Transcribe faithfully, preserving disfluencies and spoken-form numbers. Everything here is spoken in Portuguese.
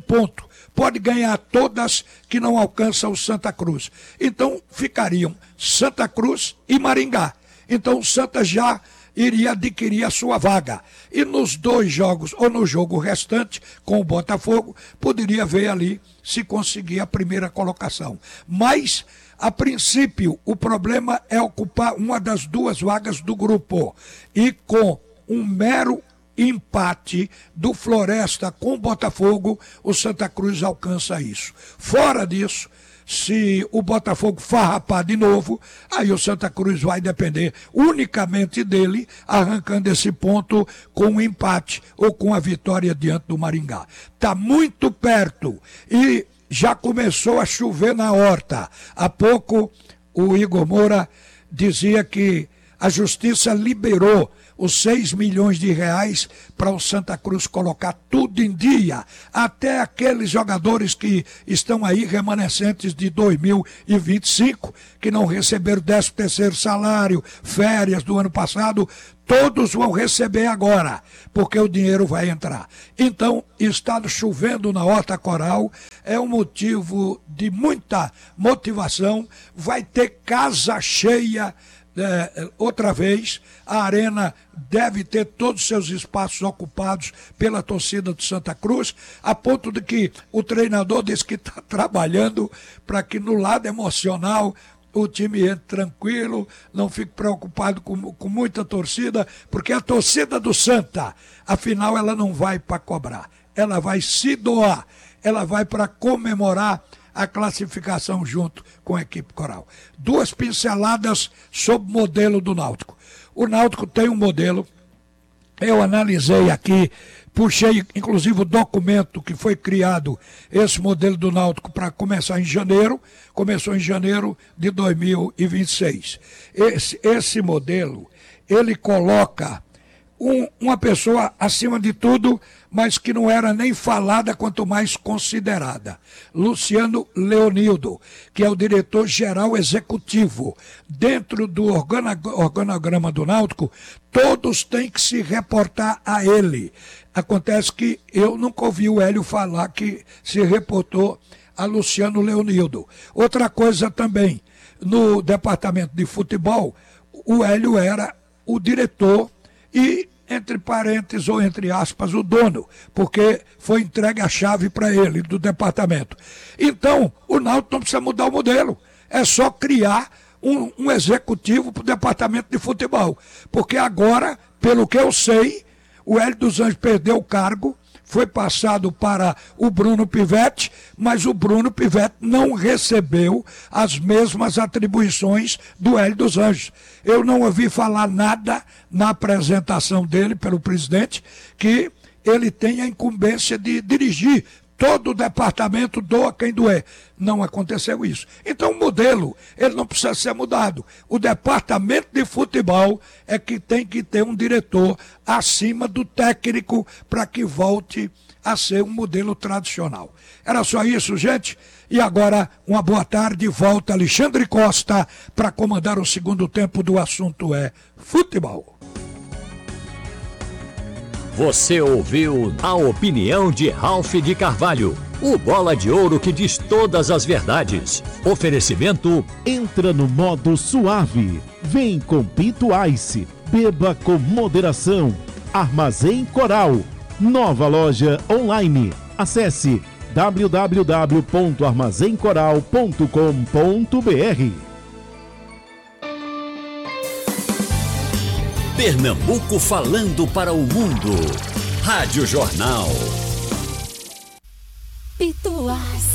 ponto. Pode ganhar todas que não alcançam o Santa Cruz. Então ficariam Santa Cruz e Maringá. Então o Santa já iria adquirir a sua vaga. E nos dois jogos, ou no jogo restante, com o Botafogo, poderia ver ali se conseguir a primeira colocação. Mas, a princípio, o problema é ocupar uma das duas vagas do grupo. E com um mero empate do Floresta com o Botafogo, o Santa Cruz alcança isso. Fora disso, se o Botafogo farrapar de novo, aí o Santa Cruz vai depender unicamente dele, arrancando esse ponto com um empate ou com a vitória diante do Maringá. Está muito perto e já começou a chover na horta. Há pouco o Igor Moura dizia que a Justiça liberou os seis milhões de reais para o Santa Cruz colocar tudo em dia, até aqueles jogadores que estão aí remanescentes de dois mil e vinte e cinco, que não receberam décimo terceiro salário, férias do ano passado, todos vão receber agora, porque o dinheiro vai entrar. Então, está chovendo na Horta Coral, é um motivo de muita motivação, vai ter casa cheia. É, outra vez, a arena deve ter todos os seus espaços ocupados pela torcida do Santa Cruz, a ponto de que o treinador disse que está trabalhando para que no lado emocional o time entre tranquilo, não fique preocupado com, com muita torcida, porque a torcida do Santa, afinal, ela não vai para cobrar, ela vai se doar, ela vai para comemorar a classificação junto com a equipe coral. Duas pinceladas sobre o modelo do Náutico. O Náutico tem um modelo, eu analisei aqui, puxei inclusive o documento que foi criado, esse modelo do Náutico, para começar em janeiro, começou em janeiro de dois mil e vinte e seis. Esse, esse modelo, ele coloca um, uma pessoa acima de tudo, mas que não era nem falada, quanto mais considerada. Luciano Leonildo, que é o diretor-geral executivo. Dentro do organograma do Náutico, todos têm que se reportar a ele. Acontece que eu nunca ouvi o Hélio falar que se reportou a Luciano Leonildo. Outra coisa também, no departamento de futebol, o Hélio era o diretor e, entre parênteses ou entre aspas, o dono, porque foi entregue a chave para ele do departamento. Então, o Náutico não precisa mudar o modelo, é só criar um, um executivo para o departamento de futebol, porque agora, pelo que eu sei, o Hélio dos Anjos perdeu o cargo, foi passado para o Bruno Pivetti, mas o Bruno Pivetti não recebeu as mesmas atribuições do Hélio dos Anjos. Eu não ouvi falar nada na apresentação dele pelo presidente que ele tem a incumbência de dirigir todo o departamento, doa quem doer. Não aconteceu isso. Então o modelo, ele não precisa ser mudado. O departamento de futebol é que tem que ter um diretor acima do técnico para que volte a ser um modelo tradicional. Era só isso, gente. E agora, uma boa tarde, volta Alexandre Costa para comandar o segundo tempo do Assunto é Futebol. Você ouviu a opinião de Ralph de Carvalho, o bola de ouro que diz todas as verdades. Oferecimento: entra no modo suave. Vem com Pinto Ice. Beba com moderação. Armazém Coral. Nova loja online. Acesse w w w ponto armazém coral ponto com ponto b r. Pernambuco falando para o mundo. Rádio Jornal. Pituás.